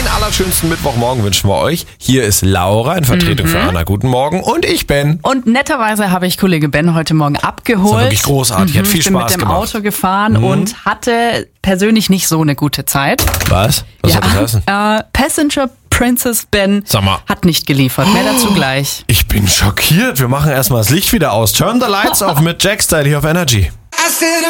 Den allerschönsten Mittwochmorgen wünschen wir euch. Hier ist Laura in Vertretung für Anna. Guten Morgen. Und ich Ben. Und netterweise habe ich Kollege Ben heute Morgen abgeholt. Das war wirklich großartig. Hat viel Ich bin Spaß mit dem gemacht. Auto gefahren und hatte persönlich nicht so eine gute Zeit. Was? Was hat das heißen? Passenger Princess Ben Sag mal. hat nicht geliefert. Mehr dazu gleich. Ich bin schockiert. Wir machen erstmal das Licht wieder aus. Turn the lights off mit Jackstyle hier auf Energy. I said